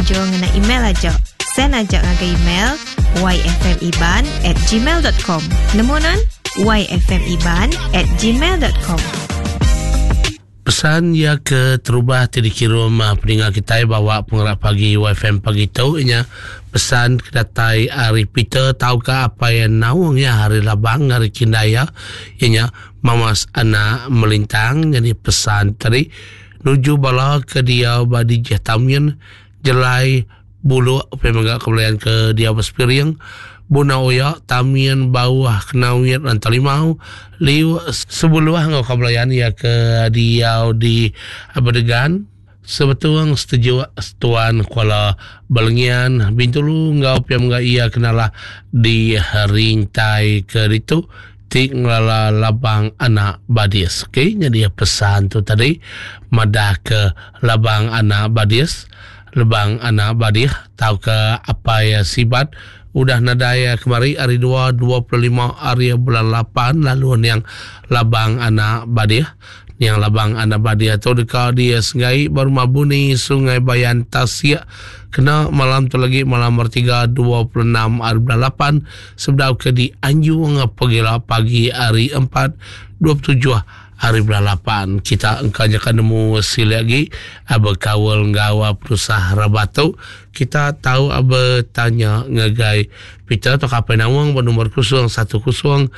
Jo ngena email aja. Send aja ngaga email yfmiban@gmail.com. Nemunan yfmiban@gmail.com. Pesan ya ke terubah tadi kirim pendengar kita bawa pengerak pagi YFM pagi tu nya pesan kedatai hari Peter tahukah apa yang nawang ya hari labang hari kindaya ianya mamas anak melintang jadi pesan tadi nuju bala ke dia badi jatamian jelai bulu pemegak kebelayan ke dia berspiring Buna oya tamian bawah kenawir dan talimau liu sebuluh ngau kabelayan ya ke dia di abadegan sebetul setuju setuan kuala balengian bintulu ngau piam ngau ia kenalah di rintai ke itu tik ngelala labang anak badis. Okay, jadi pesan tu tadi madah ke labang anak badis, labang anak badis tahu ke apa ya sibat udah nadaya kemari hari 25 hari bulan 8 lalu yang labang anak badiah yang labang anak badiah tu dekat dia sungai baru mabuni sungai Bayan Tasya kena malam tu lagi malam bertiga 26 hari bulan 8 sebelum ke di Anjung pagi hari 4 27 hari bulan 8 kita engkanya kan nemu sili lagi aba kawal ngawa perusahaan rabatu kita tahu aba tanya ngagai Peter atau kapan nawang bernomor 0105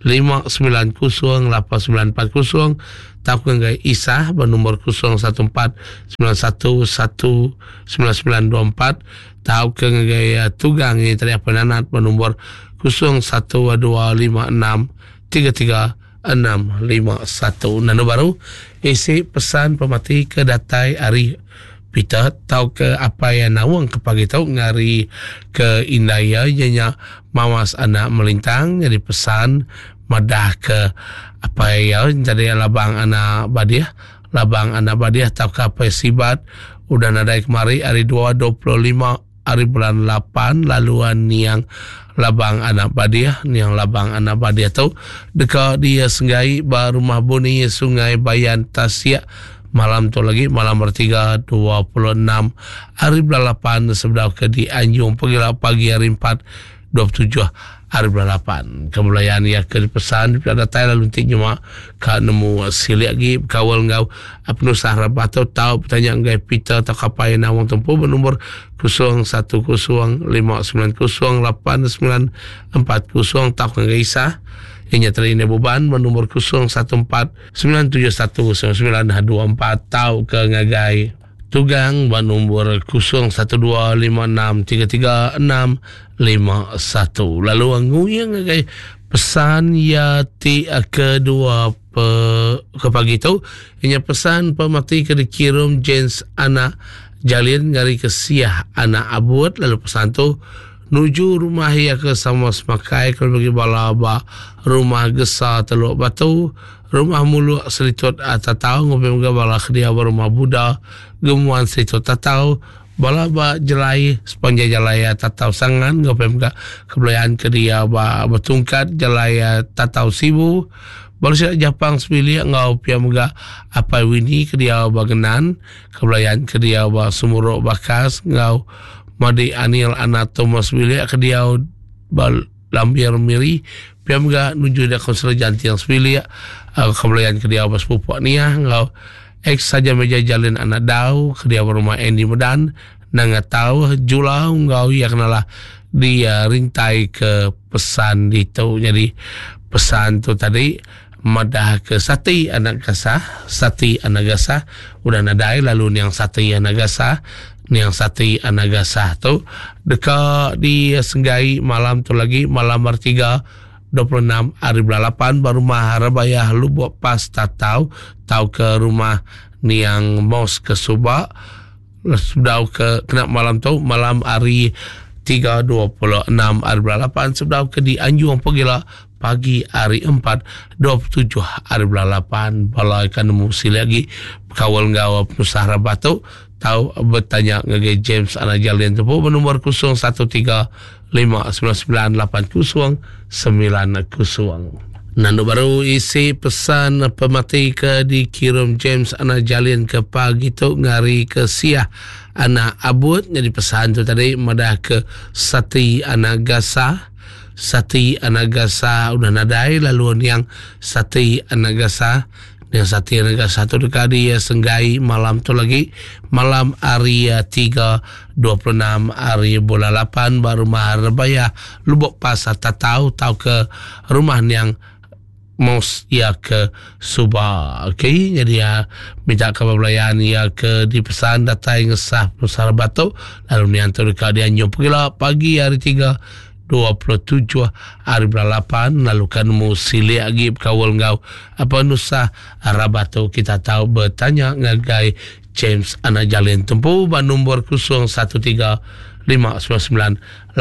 5908940 tahu ngagai Isah bernomor 0149119924 tahu ngagai Tugang ini tadi apa nanat bernomor 0125633651 nano baru isi pesan pemati ke datai hari Peter tahu ke apa yang nawang ke pagi tahu ngari ke Indaya janya mawas anak melintang jadi pesan madah ke apa ya jadi labang anak badiah tahu ke apa sibat udah nadai kemari hari 25 hari bulan 8 laluan yang labang anak badiah tu dekat dia sungai baru rumah buni sungai Bayan Tasya malam tu lagi malam bertiga 26 hari bulan 8 sebelah ke di Anjung pagi hari 4 27 hari bulan 8 kebelayan ya ke pesan pada Thailand luntik cuma ka nemu sili lagi kawal ngau apnu sahabat atau tahu bertanya ngai Peter tak apa yang nawang tempuh bernomor 0105908940 tahu ngai Isah yang terina beban bernomor 0149719924 tahu ke ngagai Tugang bernomor 0125633651 lalu anguyang ngagai pesan ya ti kedua ke pagi tu inya pesan pemati ke dikirim jenis anak jalin ngari ke siah anak abut lalu pesan tu nuju rumah ya ke sama semakai kalau bagi balaba rumah gesa teluk batu rumah mulu selitut tatau ngopi mga bala kedia rumah Buddha gemuan selitut tatau balaba jelai sepanjang jalaya tatau sangan ngopi mga kebelayan kedia bertungkat jalaya tatau sibu baru siap Japang sebilik ngopi mga apa wini kedia bagenan kebelayan kedia sumuruk bakas ngau madi anil anak Thomas bilik kedia lambiar miri piam ga nuju da konsel janti yang sebilik kebelayan kedia bas pupuk niah ngau eks saja meja jalin anak dau kedia rumah Andy Medan nanga tahu julau ngau ya kenalah dia rintai ke pesan itu jadi pesan tu tadi madah ke sati anak gasah udah nadai lalu yang sati anak gasah tu dekat di Senggai malam tu lagi malam bertiga 26 hari bulan 8 baru maharabaya lu buat pas tahu ke rumah ni yang mos ke Subak sudah ke kena malam tu malam hari 3.26 hari bulan 8 sudah ke di Anjung pagi hari 4 27 hari bulan 8 balai kan musi lagi kawal ngawap nusahara batu tahu bertanya ngage James anak jalian tu bernomor 0135998090 Nando baru isi pesan pemati ke dikirim James ana jalin ke pagi tu ngari ke siah ana abut. Jadi pesan tu tadi madah ke Sati ana gasa. Sati ana gasa udah nadai lalu yang Sati ana gasa. Yang Sati ana gasa tu dekat dia senggai malam tu lagi. Malam hari 3.26 hari bulan 8 baru mahar rebaya Lubuk Pasar tak tahu ke rumah yang mos ya ke Subah. Okey, jadi ya minta kebelayan ya ke dipesan data yang sah Pusara Batu lalu ni antar dekat dia nyop pagi hari 3.27 hari bulan 8 lalu kan mu sili lagi kawal ngau apa nusa Rabatu kita tahu bertanya ngagai James ana jalin tempuh nombor 013-599-8090.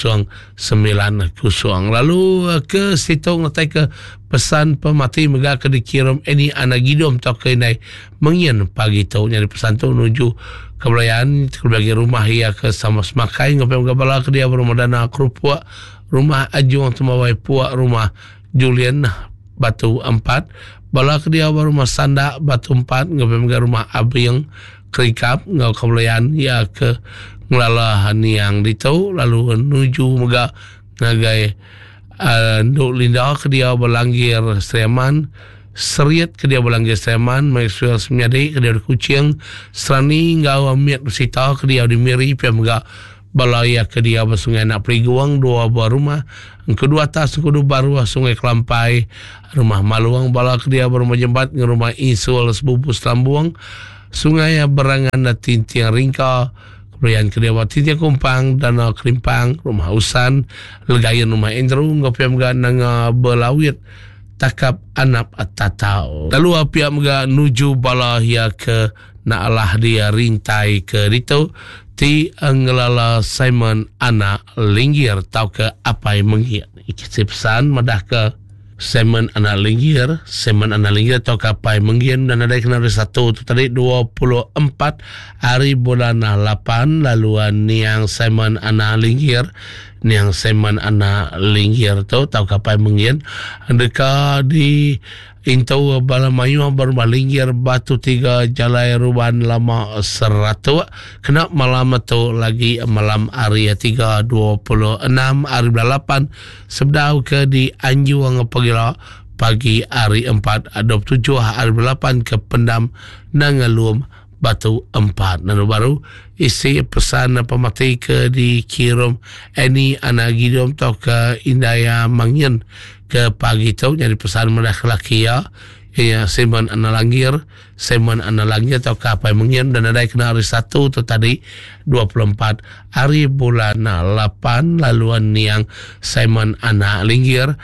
Lalu ke situ ngatai ke pesan pemati mega ke dikirim ini anak gidom tau ke nai mengien pagi tu nyari pesan tu menuju kebelayan bagi rumah ia ke sama semakai ngapai ngabala ke dia rumah dana kerupuk rumah Ajung Temawai Puak rumah Julian Batu 4 bala ke dia rumah Sandak Batu 4 ngapai rumah Abing Kerikap ngau kebelayan ia ke ngelalahan yang ditau lalu menuju mega ngagai Nduk Linda ke dia berlanggir Sleman Seriat ke dia berlanggir Sleman Maiswil Semyadi ke dia Kucing Serani ngau Amiat Bersita ke dia Dimiri pia mega balaya ke dia bersungai Nak Periguang 2 buah rumah kedua atas kedua baru Sungai Kelampai rumah Maluang bala ke dia berumah jembat ke rumah Isul Sebubu Selambuang Sungai Berangan dan Tintiang Ringka Kemudian kedua Tintiang Kumpang Danau Kelimpang rumah Usan Legayan rumah Andrew ngopiam ga nang belawit takap anap atatau lalu apiam ga nuju bala ya ke naalah dia rintai ke dito ti ngelala Simon ana linggir tau ke apa yang mengiat ikisi pesan madah ke Simon ana linggir tau ke apa yang mengiat dan ada kena dari 1 tu tadi 24 hari bulan 8 laluan niang Simon ana linggir tu tau ke apa yang mengiat dekat di Intau Balamayu berumah linggir Batu 3 Jalai Ruban Lama 100 kena malam tu lagi malam hari 3.26 hari 8 sebdau ke di Anjuang pagi hari 4.27 hari 8 ke Pendam Nangalum Batu 4 dan baru isi pesan pemati ke dikirim ini anak gidom tau ke Indaya Mangin ke pagi tu jadi pesan mudah lelaki ya Simon ana langgir tau ke apa yang mengin dan ada kena hari 1 tu tadi 24 hari bulan 8 laluan niang Simon ana linggir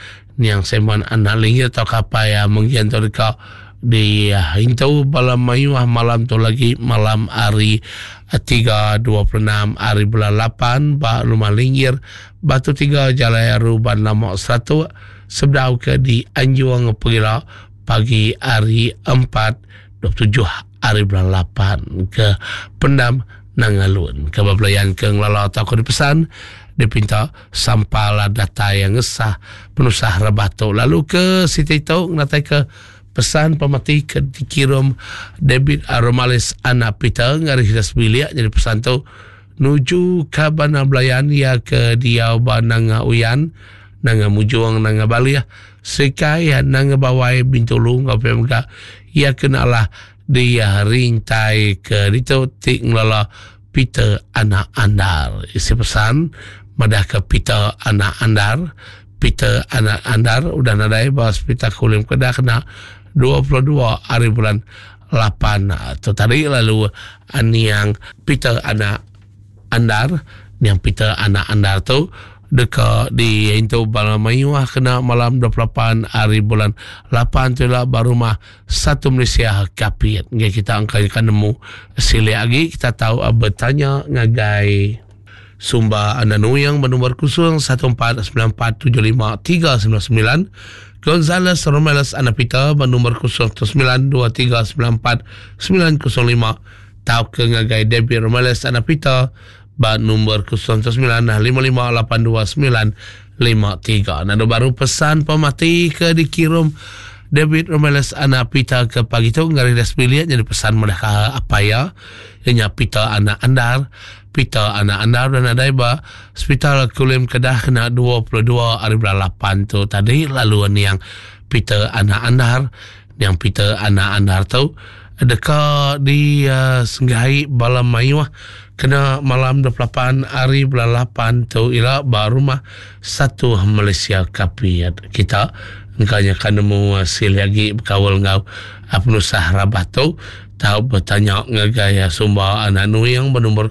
tau ke apa yang mengin tau dekat di Intau Balamayu malam tu lagi malam hari 3.26 hari bulan 8 rumah linggir Batu 3 Jalai Ruban Lama 100 sebdau ke di Anjuang Pegila pagi hari 4.27 hari bulan 8 ke Pendam Nangalun ke Bablayan ke ngelala tau ke dipesan dipinta sampala data yang ngesah penusah Rabatu lalu ke Siti Tau ngatai ke pesan pemati ke dikirim David Romalis anak Peter ngari hidas bilik jadi pesan tu nuju ke Bana Belayan ya ke dia Bananga Uyan nanga Mujuang nanga Balia sekai nanga Bawai Bintulu ngapai muka ia kenalah dia rintai ke dito tik ngelala Peter anak Andar isi pesan madah ke Peter anak Andar udah nadai bahas Peter kulim kedah kena 22 hari bulan 8 tu tadi lalu yang Peter anak Andar tu dekat di Intau Balamayu kena malam 28 hari bulan 8 tu lah baru mah satu Malaysia kapit kita angkakan nemu sili lagi kita tahu bertanya ngagai Sumba anda nuyang bernomor 0149475399 Gonzales Romelas Anapita bernomor 0923949905 tau ke ngagai Debbie Romelas Anapita ba nombor 0955829953. Nado baru pesan pemati ke dikirim David Romales anak pita ke pagi tu ngari das biliat jadi pesan mereka apa ya ianya pita anak andar dan ada iba hospital Kulim Kedah kena 22 hari 8 tu tadi laluan yang pita anak andar tu dekat di Senggai Balam Mayuah kena malam 28 hari 8 tu ila baru mah satu Malaysia kapi kita engkanya kan nemu hasil lagi berkawal ngau apnu sahrabah tu tahu bertanya ngagaya sumba anak nu yang bernomor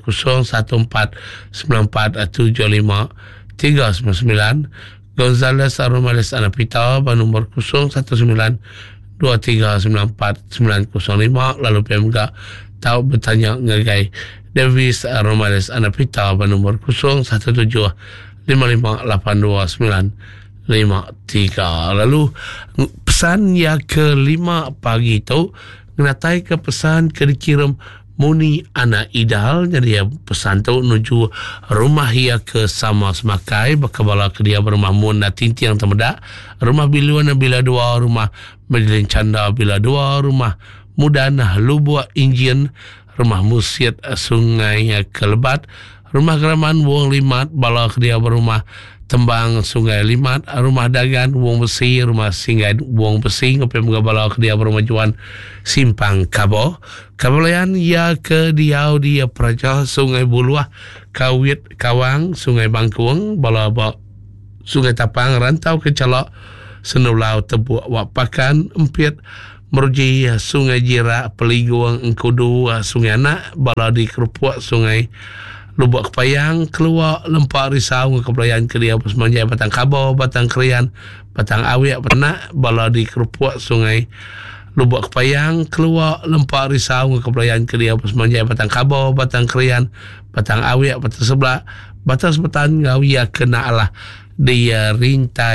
0194753999 Gonzales Aromales anak pita bernomor 0123949905 lalu PMK tahu bertanya ngagai Davis Aromales anak pita bernomor 0175582953. Lalu pesan yang kelima pagi tu ngatai ke pesan ke dikirim Muni anak idal jadi ya pesan tu menuju rumah ia ke sama semakai bakabala ke dia berumah mun na tinti yang temedak rumah biluan bila dua rumah Medilin Canda bila dua rumah Mudanah Lubua Injin rumah Musyid Sungai Kelebat rumah Keraman Wong Limat bala ke dia berumah Tembang Sungai Limat rumah Dagan Wong Besi rumah Singai Wong Besi ngopi mengabala ke dia berumah Juan Simpang Kabo Kabalayan ya ke diau dia Praja Sungai Buluah Kawit Kawang Sungai Bangkuang bala Sungai Tapang Rantau ke Calok Senulau Tebuk Wapakan Empit Meruji Sungai Jira Peliguang Engkudu Sungai Anak bala di Kerupuk Sungai Lubuk Kepayang keluar Lempak Risau Kepelayan ke dia Pesmanjai Batang Kabo Batang Kerian Batang Awiak Penak bala di Kerupuk Sungai Lubuk Kepayang keluar Lempak Risau Kepelayan ke dia Pesmanjai Batang Kabo Batang Kerian Batang Awiak Batang Sebelah Batas Betan Ngawia kena Allah dia rintai